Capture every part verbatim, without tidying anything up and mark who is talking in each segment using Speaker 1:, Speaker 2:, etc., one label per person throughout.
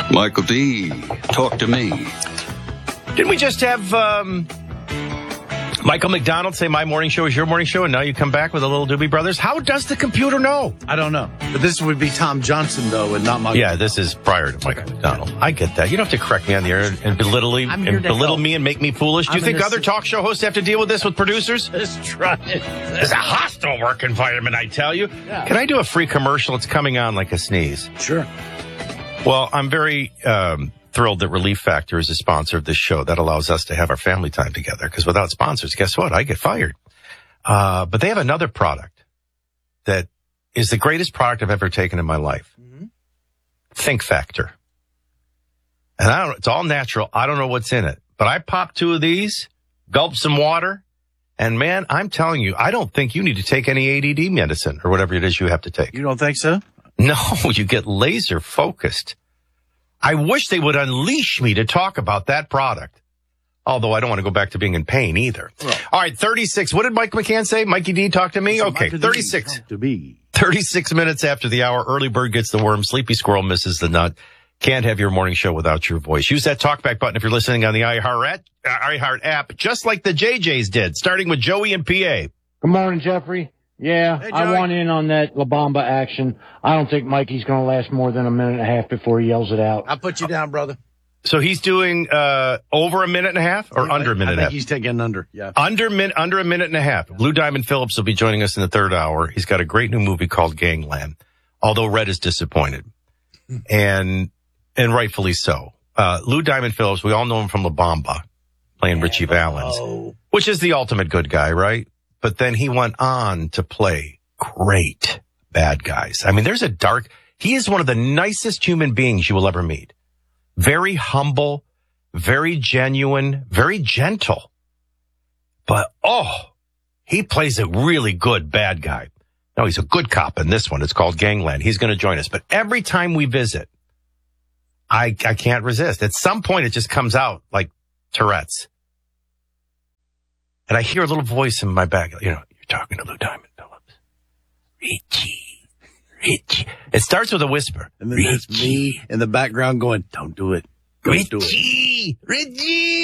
Speaker 1: Michael D., talk to me.
Speaker 2: Didn't we just have um, Michael McDonald say my morning show is your morning show, and now you come back with the Little Doobie Brothers? How does the computer know?
Speaker 3: I don't know. But this would be Tom Johnson, though, and not Michael.
Speaker 2: Yeah, this is prior to Michael McDonald. I get that. You don't have to correct me on the air and belittle, and belittle me and make me foolish. Do you
Speaker 3: I'm
Speaker 2: think other
Speaker 3: innocent.
Speaker 2: talk show hosts have to deal with this with producers?
Speaker 3: Just try it.
Speaker 2: It's a hostile work environment, I tell you.
Speaker 3: Yeah.
Speaker 2: Can I do a free commercial? It's coming on like a sneeze.
Speaker 3: Sure.
Speaker 2: Well, I'm very um, thrilled that Relief Factor is a sponsor of this show. That allows us to have our family time together, because without sponsors, guess what? I get fired. Uh, but they have another product that is the greatest product I've ever taken in my life. Mm-hmm. Think Factor. And I don't, it's all natural. I don't know what's in it. But I popped two of these, gulped some water, and man, I'm telling you, I don't think you need to take any A D D medicine or whatever it is you have to take.
Speaker 3: You don't think so?
Speaker 2: No, you get laser focused. I wish they would unleash me to talk about that product. Although I don't want to go back to being in pain either. Right. All right, thirty-six. What did Mike McCann say? Mikey D, talk to me?
Speaker 3: So
Speaker 2: okay,
Speaker 3: Mikey D,
Speaker 2: thirty-six.
Speaker 3: talk to me.
Speaker 2: thirty-six minutes after the hour. Early bird gets the worm. Sleepy squirrel misses the nut. Can't have your morning show without your voice. Use that talkback button if you're listening on the iHeart, uh, iHeart app, just like the J Js did, starting with Joey and P A.
Speaker 4: Good morning, Jeffrey. Yeah,
Speaker 3: Hey,
Speaker 4: I
Speaker 3: Joey.
Speaker 4: want in on that La Bamba action. I don't think Mikey's going to last more than a minute and a half before he yells it out.
Speaker 3: I'll put you down, brother.
Speaker 2: So he's doing uh over a minute and a half or under a minute
Speaker 3: I
Speaker 2: and a
Speaker 3: think
Speaker 2: half?
Speaker 3: he's taking under, yeah.
Speaker 2: Under, min- under a minute and a half. Blue Diamond Phillips will be joining us in the third hour. He's got a great new movie called Gangland, although Red is disappointed. and and rightfully so. Uh, Lou Diamond Phillips, we all know him from La Bamba, playing Richie Valens,
Speaker 3: Oh.
Speaker 2: which is the ultimate good guy, right? But then he went on to play great bad guys. I mean, there's a dark, he is one of the nicest human beings you will ever meet. Very humble, very genuine, very gentle. But, oh, he plays a really good bad guy. No, he's a good cop in this one. It's called Gangland. He's going to join us. But every time we visit, I, I can't resist. At some point, it just comes out like Tourette's. And I hear a little voice in my back. You know, you're talking to Lou Diamond Phillips. Richie, Richie. It starts with a whisper.
Speaker 3: And then there's me in the background going, don't do it. Don't do it.
Speaker 2: Richie, Richie.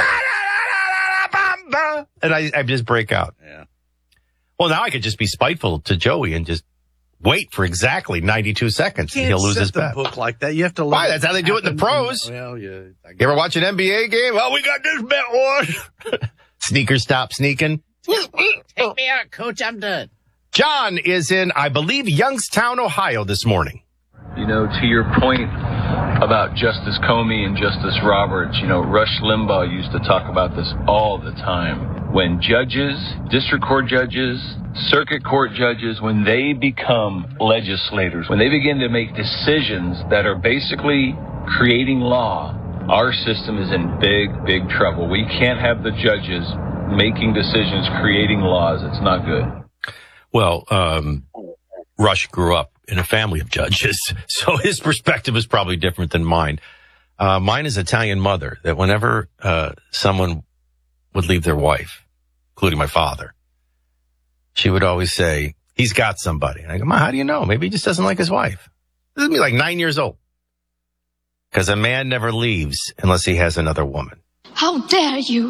Speaker 2: Ba-da-da-da-da-da-ba-ba. And I, I just break out.
Speaker 3: Yeah.
Speaker 2: Well, now I could just be spiteful to Joey and just wait for exactly ninety-two seconds and
Speaker 3: Can't
Speaker 2: he'll lose
Speaker 3: set
Speaker 2: his
Speaker 3: the
Speaker 2: bet.
Speaker 3: book like that. You have to. let
Speaker 2: Why? That's how they do it in the
Speaker 3: happen.
Speaker 2: pros.
Speaker 3: Well, yeah. I
Speaker 2: You ever watch an N B A game? Well, we got this bet one. Sneakers stop sneaking.
Speaker 3: Take me out, coach. I'm done.
Speaker 2: John is in, I believe, Youngstown, Ohio this morning.
Speaker 5: You know, to your point about Justice Comey and Justice Roberts, you know, Rush Limbaugh used to talk about this all the time. When judges, district court judges, circuit court judges, when they become legislators, when they begin to make decisions that are basically creating law, our system is in big, big trouble. We can't have the judges making decisions, creating laws. It's not good.
Speaker 2: Well, um, Rush grew up in a family of judges, so his perspective is probably different than mine. Uh, mine is Italian mother, that whenever uh, someone would leave their wife, including my father, she would always say, he's got somebody. And I go, Ma, how do you know? Maybe he just doesn't like his wife. This is me like nine years old. Because a man never leaves unless he has another woman.
Speaker 6: How dare you?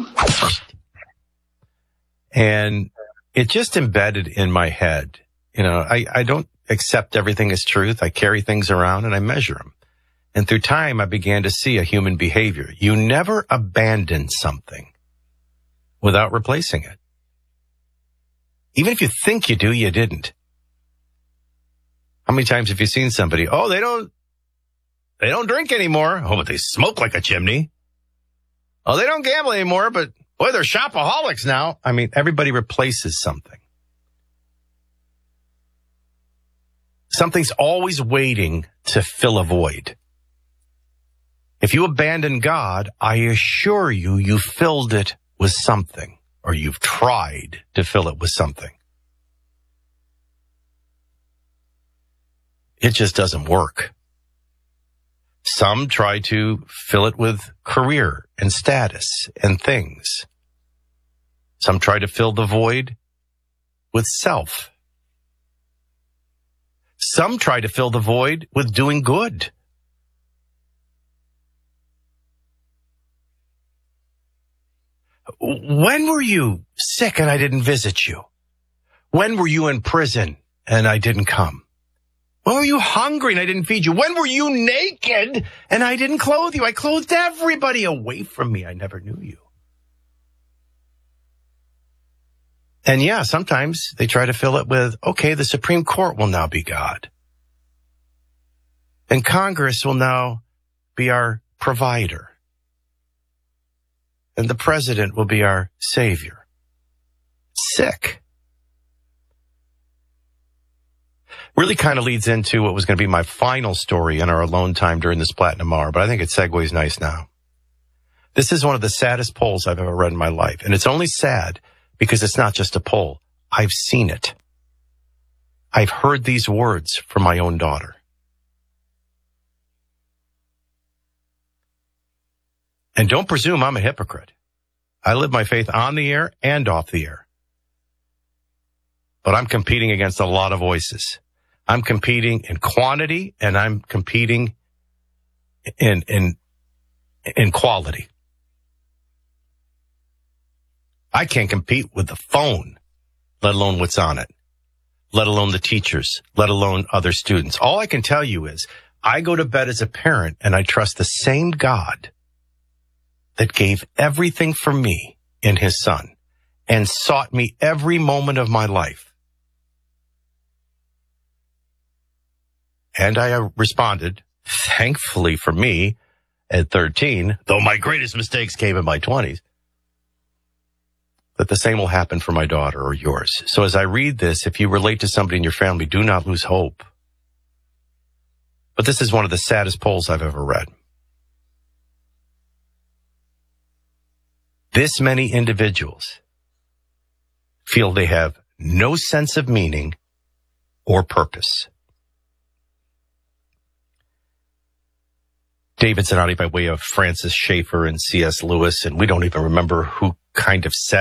Speaker 2: And it just embedded in my head. You know, I, I don't accept everything as truth. I carry things around and I measure them. And through time, I began to see a human behavior. You never abandon something without replacing it. Even if you think you do, you didn't. How many times have you seen somebody, oh, they don't, they don't drink anymore. Oh, but they smoke like a chimney. Oh, they don't gamble anymore, but boy, they're shopaholics now. I mean, everybody replaces something. Something's always waiting to fill a void. If you abandon God, I assure you, you filled it with something, or you've tried to fill it with something. It just doesn't work. Some try to fill it with career and status and things. Some try to fill the void with self. Some try to fill the void with doing good. When were you sick and I didn't visit you? When were you in prison and I didn't come? When were you hungry and I didn't feed you? When were you naked and I didn't clothe you? I clothed everybody away from me. I never knew you. And yeah, sometimes they try to fill it with, okay, the Supreme Court will now be God. And Congress will now be our provider. And the president will be our savior. Sick. Really kind of leads into what was going to be my final story in our alone time during this Platinum Hour, but I think it segues nice now. This is one of the saddest polls I've ever read in my life. And it's only sad because it's not just a poll. I've seen it. I've heard these words from my own daughter. And don't presume I'm a hypocrite. I live my faith on the air and off the air. But I'm competing against a lot of voices. I'm competing in quantity and I'm competing in, in, in quality. I can't compete with the phone, let alone what's on it, let alone the teachers, let alone other students. All I can tell you is I go to bed as a parent and I trust the same God that gave everything for me in his son and sought me every moment of my life. And I responded, thankfully for me, at thirteen, though my greatest mistakes came in my twenties, that the same will happen for my daughter or yours. So as I read this, if you relate to somebody in your family, do not lose hope. But this is one of the saddest polls I've ever read. This many individuals feel they have no sense of meaning or purpose. David Zanotti by way of Francis Schaeffer and C S Lewis, and we don't even remember who kind of said